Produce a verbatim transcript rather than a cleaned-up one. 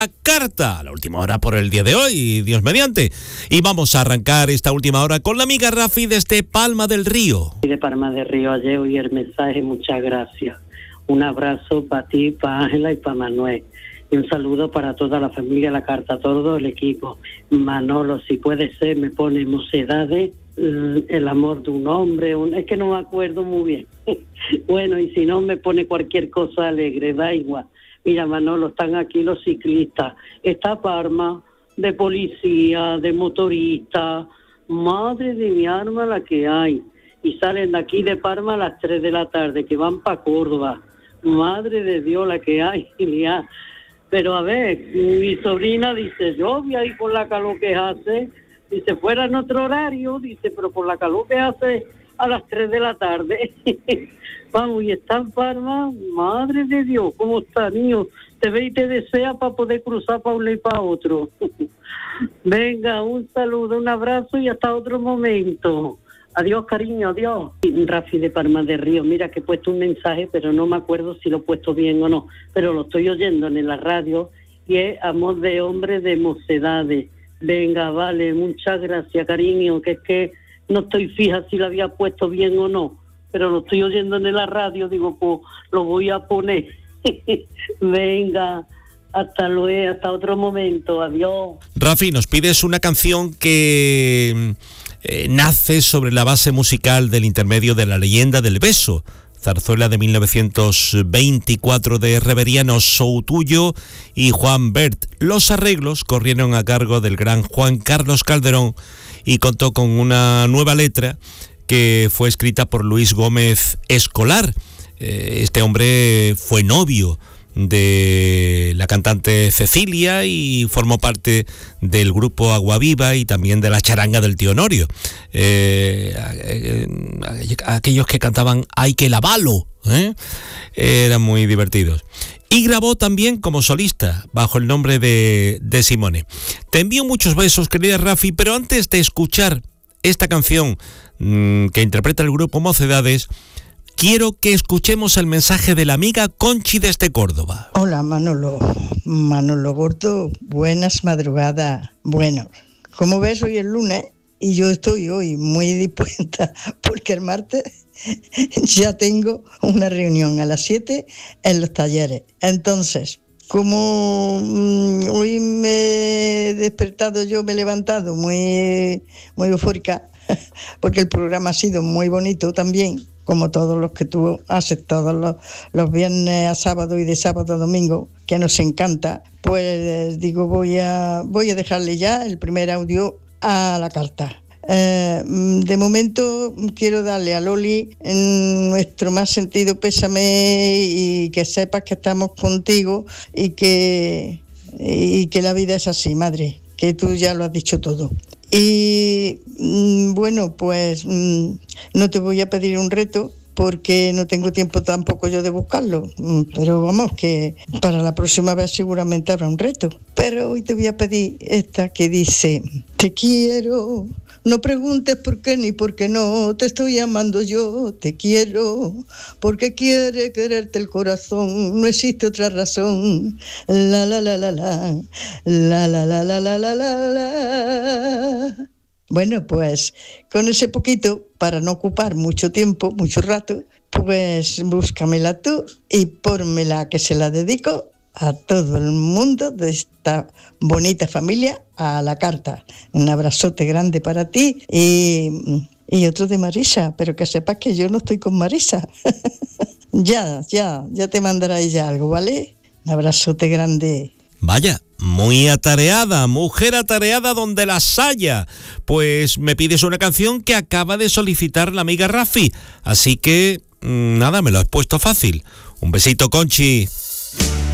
Carta, la última hora por el día de hoy, Dios mediante. Y vamos a arrancar esta última hora con la amiga Rafi desde Palma del Río. De Palma del Río ayer oí el mensaje, muchas gracias. Un abrazo para ti, para Ángela y para Manuel. Y un saludo para toda la familia, la carta, todo el equipo. Manolo, si puede ser, me pone Mocedades, el amor de un hombre, un... es que no me acuerdo muy bien. Bueno, y si no, me pone cualquier cosa alegre, da igual. Mira, Manolo, están aquí los ciclistas. Está Parma, de policía, de motorista. Madre de mi alma la que hay. Y salen de aquí de Parma a las tres de la tarde, que van para Córdoba. Madre de Dios la que hay. Pero a ver, mi sobrina dice, yo voy a ir por la calor que hace. Dice, fuera en otro horario. Dice, pero por la calor que hace a las tres de la tarde. Vamos, y está en Parma, madre de Dios, ¿cómo está, niño? Te ve y te desea para poder cruzar para un lado y para otro. Venga, un saludo, un abrazo y hasta otro momento. Adiós, cariño, adiós. Rafi de Palma del Río, mira que he puesto un mensaje, pero no me acuerdo si lo he puesto bien o no, pero lo estoy oyendo en la radio y es Amor de Hombre de Mocedades. Venga, vale, muchas gracias, cariño, que es que no estoy fija si lo había puesto bien o no, pero lo estoy oyendo en la radio, digo, pues lo voy a poner. Venga, hasta luego, hasta otro momento, adiós. Rafi, nos pides una canción que eh, nace sobre la base musical del intermedio de La leyenda del beso, zarzuela de mil novecientos veinticuatro de Reveriano Soutullo y Juan Bert. Los arreglos corrieron a cargo del gran Juan Carlos Calderón y contó con una nueva letra que fue escrita por Luis Gómez Escolar. Este hombre fue novio de la cantante Cecilia y formó parte del grupo Agua Viva y también de la charanga del tío Honorio. Eh, aquellos que cantaban Hay que lavarlo, ¿eh? Eran muy divertidos. Y grabó también como solista, bajo el nombre de, de Simone. Te envío muchos besos, querida Rafi, pero antes de escuchar esta canción mmm, que interpreta el grupo Mocedades, quiero que escuchemos el mensaje de la amiga Conchi desde Córdoba. Hola, Manolo. Manolo Gordo, buenas madrugadas. Bueno, como ves, hoy es lunes y yo estoy hoy muy dispuesta porque el martes ya tengo una reunión a las siete en los talleres. Entonces, como mmm, hoy me he despertado, yo me he levantado muy, muy eufórica porque el programa ha sido muy bonito también, como todos los que tú haces todos los, los viernes a sábado y de sábado a domingo, que nos encanta, pues digo, voy a, voy a dejarle ya el primer audio a la carta. Eh, de momento quiero darle a Loli en nuestro más sentido pésame y que sepas que estamos contigo y que, y que la vida es así, madre, que tú ya lo has dicho todo. Y bueno, pues no te voy a pedir un reto porque no tengo tiempo tampoco yo de buscarlo, pero vamos, que para la próxima vez seguramente habrá un reto. Pero hoy te voy a pedir esta que dice: te quiero, no preguntes por qué ni por qué no, te estoy amando yo, te quiero, porque quiere quererte el corazón, no existe otra razón. La la la la la, la la la la la la la la. Bueno, pues con ese poquito, para no ocupar mucho tiempo, mucho rato, pues búscamela tú y pónmela, que se la dedico a todo el mundo de esta bonita familia, a la carta. Un abrazote grande para ti y, y otro de Marisa, pero que sepas que yo no estoy con Marisa. ya, ya, ya te mandará ella algo, ¿vale? Un abrazote grande. Vaya, muy atareada, mujer atareada donde las haya. Pues me pides una canción que acaba de solicitar la amiga Rafi. Así que, nada, me lo has puesto fácil. Un besito, Conchi.